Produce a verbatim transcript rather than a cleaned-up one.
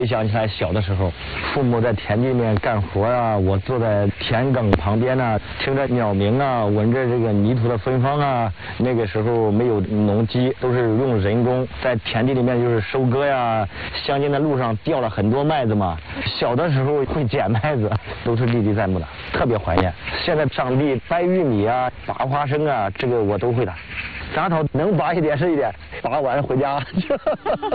想起来小的时候，父母在田地里面干活啊，我坐在田埂旁边啊，听着鸟鸣啊，闻着这个泥土的芬芳啊。那个时候没有农机，都是用人工在田地里面就是收割呀。乡间的路上掉了很多麦子嘛，小的时候会捡麦子，都是历历在目的，特别怀念。现在上地掰玉米啊，拔花生啊，这个我都会的。杂草能拔一点是一点，拔完回家。